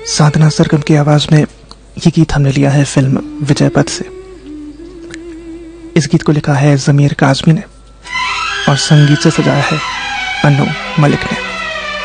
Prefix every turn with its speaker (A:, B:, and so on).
A: साधना सरगम की आवाज में ये गीत हमने लिया है फिल्म विजयपथ से। इस गीत को लिखा है ज़मीर काज़मी ने और संगीत से सजाया है अनु मलिक ने।